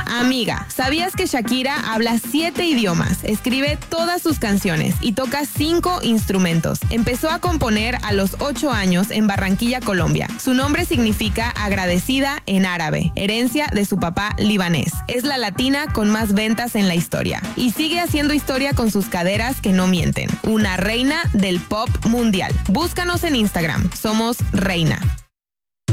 Amiga, ¿sabías que Shakira habla 7 idiomas, escribe todas sus canciones y toca 5 instrumentos? Empezó a componer a los 8 años en Barranquilla, Colombia. Su nombre significa agradecida en árabe, herencia de su papá libanés. Es la latina con más ventas en la historia y sigue haciendo historia con sus caderas que no mienten. Una reina del pop mundial. Búscanos en Instagram. Somos Reina.